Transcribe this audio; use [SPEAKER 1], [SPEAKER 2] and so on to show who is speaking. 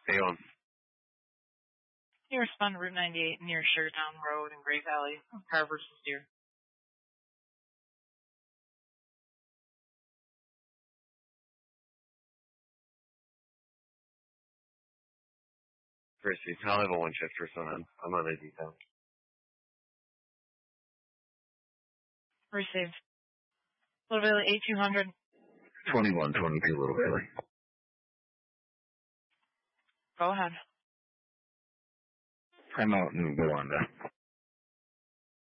[SPEAKER 1] Hey, on.
[SPEAKER 2] You respond to Route 98 near Sugartown Road in Great Valley. Car versus deer.
[SPEAKER 1] Christy, I'll have a one shift or so on. I'm on a detail.
[SPEAKER 2] Received. Little Billy, 8200.
[SPEAKER 3] 2122, Little Billy.
[SPEAKER 2] Go ahead.
[SPEAKER 3] I'm out in Rwanda.